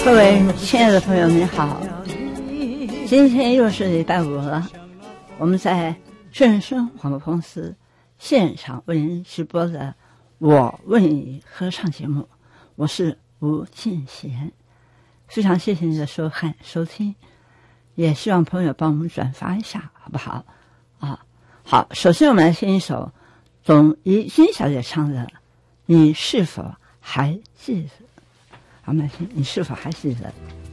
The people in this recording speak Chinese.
各位亲爱的朋友，你好！今天又是礼拜五了，我们在正声广播公司现场为您直播的我为你合唱节目，我是吴敬贤。非常谢谢你的收看收听，也希望朋友帮我们转发一下，好不好？好，首先我们来听一首董怡君小姐唱的《你是否还记得》。好，我们来听《你是否还记得》。